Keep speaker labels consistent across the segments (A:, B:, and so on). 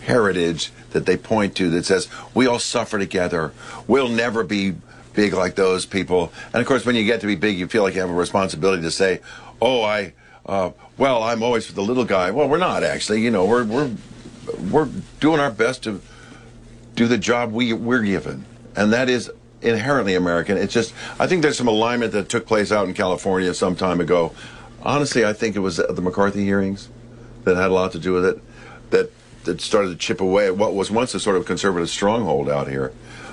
A: heritage that they point to that says, we all suffer together. We'll never be big like those people. And of course, when you get to be big, you feel like you have a responsibility to say, oh, well, I'm always for the little guy. Well, we're not actually. You know, we're doing our best to do the job we're given. And that is inherently American. It's just, I think there's some alignment that took place out in California some time ago. Honestly, I think it was the McCarthy hearings that had a lot to do with it, that started to chip away at what was once a sort of conservative stronghold out here.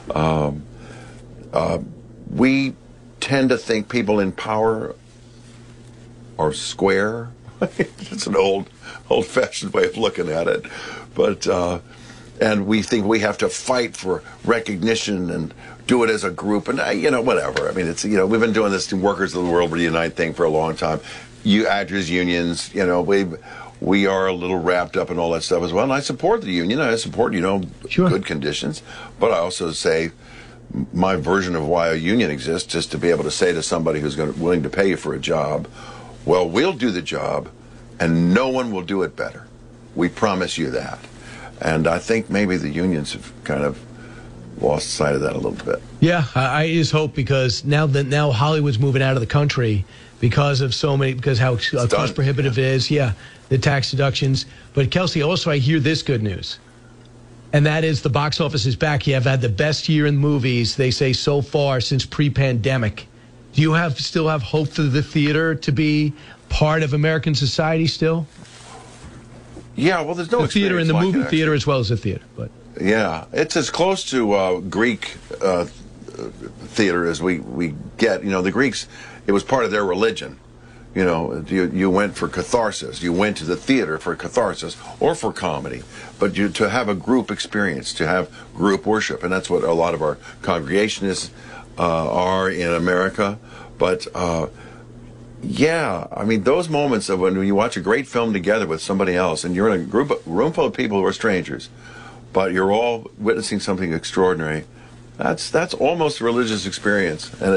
A: We tend to think people in power are square. It's an old-fashioned way of looking at it. But and we think we have to fight for recognition and do it as a group, and whatever. I mean, it's we've been doing this Workers of the World Reunite thing for a long time. You actors unions, we are a little wrapped up in all that stuff as well. And I support the union. I support
B: Sure.
A: good conditions, but I also say my version of why a union exists is to be able to say to somebody who's willing to pay you for a job, well, we'll do the job, and no one will do it better. We promise you that. And I think maybe the unions have kind of lost sight of that a little bit.
B: Yeah, I just hope, because now Hollywood's moving out of the country because how cost prohibitive it is. Yeah, the tax deductions. But Kelsey, also I hear this good news, and that is the box office is back. You have had the best year in movies, they say, so far since pre-pandemic. Do you still have hope for the theater to be part of American society still?
A: Yeah, well, there's no
B: the theater and the
A: like
B: movie theater as well as the theater, but
A: yeah, it's as close to Greek theater as we get. The Greeks, it was part of their religion. You went for catharsis. You went to the theater for catharsis or for comedy, but to have a group experience, to have group worship, and that's what a lot of our congregationists are in America. But yeah, I mean, those moments of when you watch a great film together with somebody else, and you're in a room full of people who are strangers, but you're all witnessing something extraordinary. That's almost a religious experience, and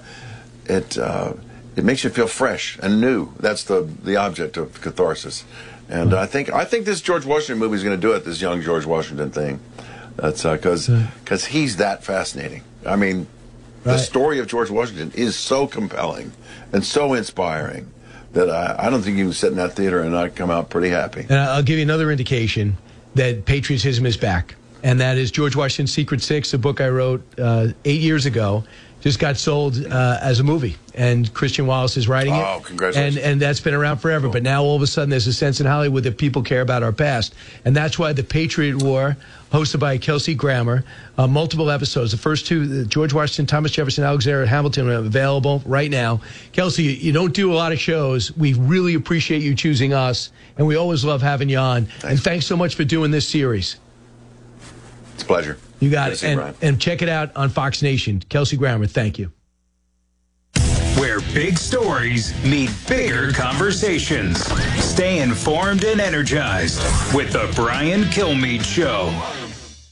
A: it makes you feel fresh and new. That's the object of catharsis. And I think this George Washington movie is going to do it. This young George Washington thing. That's because he's that fascinating. I mean, the story of George Washington is so compelling and so inspiring that I don't think you can sit in that theater and not come out pretty happy.
B: And I'll give you another indication that patriotism is back, and that is George Washington's Secret Six, a book I wrote 8 years ago. Just got sold as a movie, and Christian Wallace is writing it.
A: Oh, congratulations.
B: And that's been around forever, cool. But now all of a sudden there's a sense in Hollywood that people care about our past, and that's why The Patriot War, hosted by Kelsey Grammer, multiple episodes. The first two, George Washington, Thomas Jefferson, Alexander Hamilton, are available right now. Kelsey, you don't do a lot of shows. We really appreciate you choosing us, and we always love having you on. Thanks. And thanks so much for doing this series.
A: It's a pleasure.
B: You got it. And check it out on Fox Nation. Kelsey Grammer, thank you.
C: Where big stories meet bigger conversations. Stay informed and energized with The Brian Kilmeade Show.